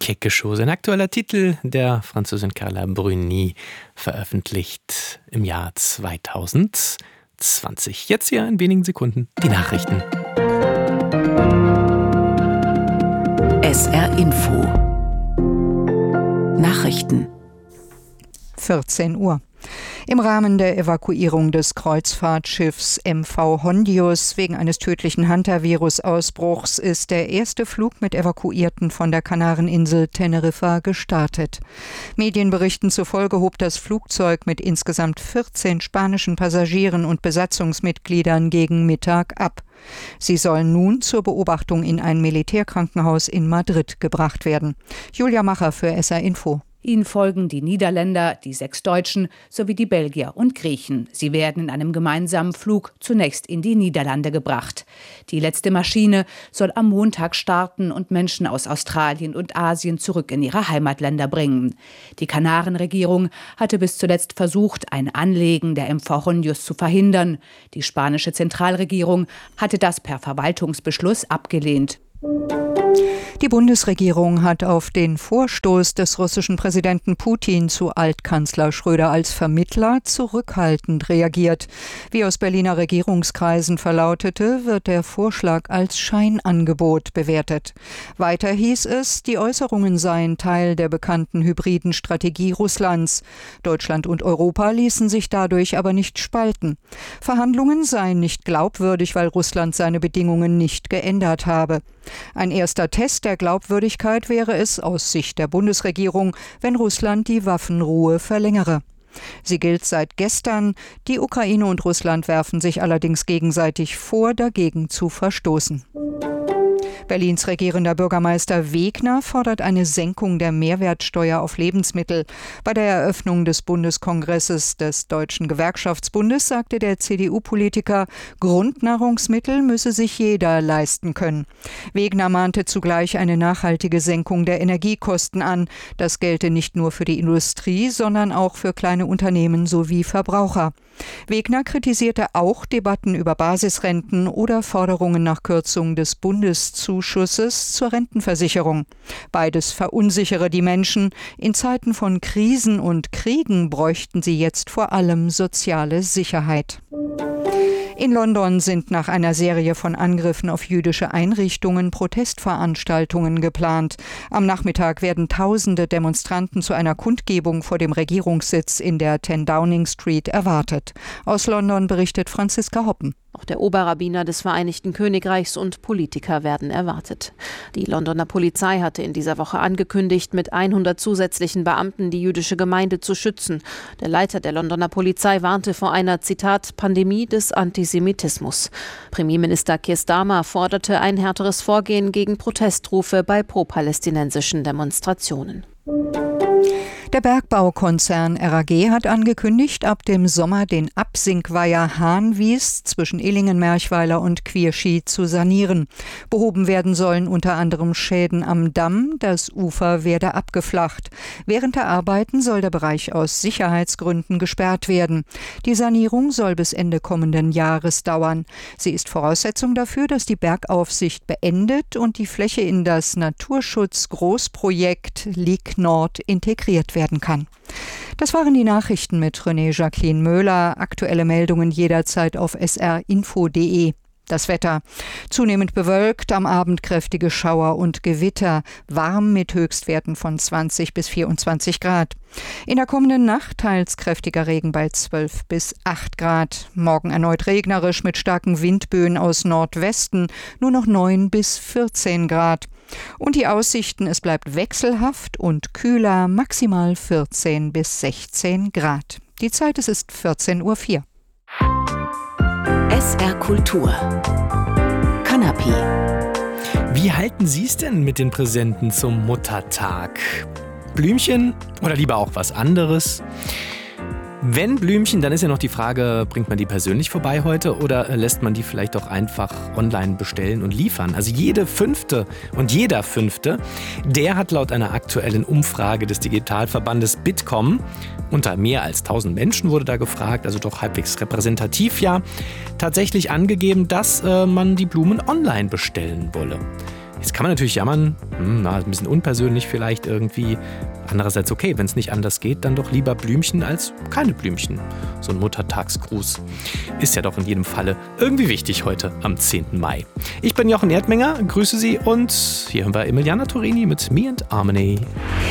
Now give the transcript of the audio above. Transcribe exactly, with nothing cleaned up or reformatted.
Quelque chose. Ein aktueller Titel der Französin Carla Bruni, veröffentlicht im Jahr zweitausendzwanzig. Jetzt hier in wenigen Sekunden die Nachrichten. S R Info Nachrichten vierzehn Uhr. Im Rahmen der Evakuierung des Kreuzfahrtschiffs M V Hondius wegen eines tödlichen Hantavirus-Ausbruchs ist der erste Flug mit Evakuierten von der Kanareninsel Teneriffa gestartet. Medienberichten zufolge hob das Flugzeug mit insgesamt vierzehn spanischen Passagieren und Besatzungsmitgliedern gegen Mittag ab. Sie sollen nun zur Beobachtung in ein Militärkrankenhaus in Madrid gebracht werden. Julia Macher für S R Info. Ihnen folgen die Niederländer, die sechs Deutschen sowie die Belgier und Griechen. Sie werden in einem gemeinsamen Flug zunächst in die Niederlande gebracht. Die letzte Maschine soll am Montag starten und Menschen aus Australien und Asien zurück in ihre Heimatländer bringen. Die Kanarenregierung hatte bis zuletzt versucht, ein Anlegen der M V Hondius zu verhindern. Die spanische Zentralregierung hatte das per Verwaltungsbeschluss abgelehnt. Die Bundesregierung hat auf den Vorstoß des russischen Präsidenten Putin zu Altkanzler Schröder als Vermittler zurückhaltend reagiert. Wie aus Berliner Regierungskreisen verlautete, wird der Vorschlag als Scheinangebot bewertet. Weiter hieß es, die Äußerungen seien Teil der bekannten hybriden Strategie Russlands. Deutschland und Europa ließen sich dadurch aber nicht spalten. Verhandlungen seien nicht glaubwürdig, weil Russland seine Bedingungen nicht geändert habe. Ein erster Test der Glaubwürdigkeit wäre es aus Sicht der Bundesregierung, wenn Russland die Waffenruhe verlängere. Sie gilt seit gestern. Die Ukraine und Russland werfen sich allerdings gegenseitig vor, dagegen zu verstoßen. Berlins regierender Bürgermeister Wegner fordert eine Senkung der Mehrwertsteuer auf Lebensmittel. Bei der Eröffnung des Bundeskongresses des Deutschen Gewerkschaftsbundes sagte der C D U-Politiker, Grundnahrungsmittel müsse sich jeder leisten können. Wegner mahnte zugleich eine nachhaltige Senkung der Energiekosten an. Das gelte nicht nur für die Industrie, sondern auch für kleine Unternehmen sowie Verbraucher. Wegner kritisierte auch Debatten über Basisrenten oder Forderungen nach Kürzung des Bundeszuschusses zur Rentenversicherung. Beides verunsichere die Menschen. In Zeiten von Krisen und Kriegen bräuchten sie jetzt vor allem soziale Sicherheit. In London sind nach einer Serie von Angriffen auf jüdische Einrichtungen Protestveranstaltungen geplant. Am Nachmittag werden tausende Demonstranten zu einer Kundgebung vor dem Regierungssitz in der zehn Downing Street erwartet. Aus London berichtet Franziska Hoppen. Auch der Oberrabbiner des Vereinigten Königreichs und Politiker werden erwartet. Die Londoner Polizei hatte in dieser Woche angekündigt, mit hundert zusätzlichen Beamten die jüdische Gemeinde zu schützen. Der Leiter der Londoner Polizei warnte vor einer, Zitat, Pandemie des Antisemitismus. Premierminister Keir Starmer forderte ein härteres Vorgehen gegen Protestrufe bei pro-palästinensischen Demonstrationen. Der Bergbaukonzern R A G hat angekündigt, ab dem Sommer den Absinkweiher Hahnwies zwischen Illingen-Merchweiler und Quierschi zu sanieren. Behoben werden sollen unter anderem Schäden am Damm, das Ufer werde abgeflacht. Während der Arbeiten soll der Bereich aus Sicherheitsgründen gesperrt werden. Die Sanierung soll bis Ende kommenden Jahres dauern. Sie ist Voraussetzung dafür, dass die Bergaufsicht beendet und die Fläche in das Naturschutzgroßprojekt Lig Nord integriert werden kann. Das waren die Nachrichten mit René Jacqueline Möhler. Aktuelle Meldungen jederzeit auf s r info punkt d e. Das Wetter. Zunehmend bewölkt, am Abend kräftige Schauer und Gewitter. Warm mit Höchstwerten von zwanzig bis vierundzwanzig Grad. In der kommenden Nacht teils kräftiger Regen bei zwölf bis acht Grad. Morgen erneut regnerisch mit starken Windböen aus Nordwesten. Nur noch neun bis vierzehn Grad. Und die Aussichten, es bleibt wechselhaft und kühler, maximal vierzehn bis sechzehn Grad. Die Zeit, es ist vierzehn Uhr vier. S R Kultur Kanapé. Wie halten Sie es denn mit den Präsenten zum Muttertag? Blümchen oder lieber auch was anderes? Wenn Blümchen, dann ist ja noch die Frage, bringt man die persönlich vorbei heute oder lässt man die vielleicht auch einfach online bestellen und liefern? Also jede Fünfte und jeder Fünfte, der hat laut einer aktuellen Umfrage des Digitalverbandes Bitkom, unter mehr als tausend Menschen wurde da gefragt, also doch halbwegs repräsentativ, ja, tatsächlich angegeben, dass äh, man die Blumen online bestellen wolle. Jetzt kann man natürlich jammern, hm, na, ein bisschen unpersönlich vielleicht irgendwie. Andererseits okay, wenn es nicht anders geht, dann doch lieber Blümchen als keine Blümchen. So ein Muttertagsgruß ist ja doch in jedem Falle irgendwie wichtig heute am zehnten Mai. Ich bin Jochen Erdmenger, grüße Sie und hier hören wir Emiliana Torini mit Me and Harmony.